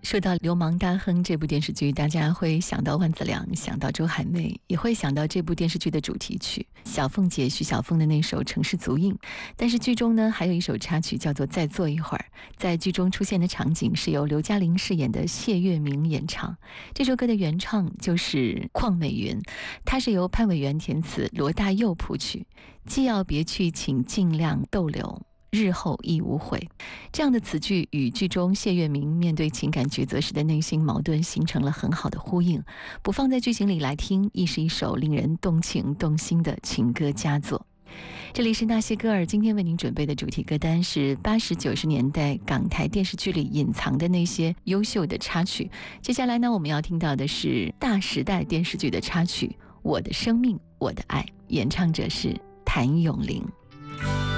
说到《流氓大亨》这部电视剧，大家会想到万梓良，想到周海媚，也会想到这部电视剧的主题曲小凤姐徐小凤的那首《城市足印》。但是剧中呢，还有一首插曲叫做《再坐一会儿》，在剧中出现的场景是由刘嘉玲饰演的谢月明演唱。这首歌的原唱就是邝美云，它是由潘伟源填词，罗大佑谱曲。既要别去，请尽量逗留，日后亦无悔。这样的词句与剧中谢月明面对情感抉择时的内心矛盾形成了很好的呼应，不放在剧情里来听，亦是一首令人动情动心的情歌佳作。这里是那些歌儿，今天为您准备的主题歌单是80、90年代港台电视剧里隐藏的那些优秀的插曲。接下来呢，我们要听到的是大时代电视剧的插曲《我的生命我的爱》，演唱者是谭咏麟。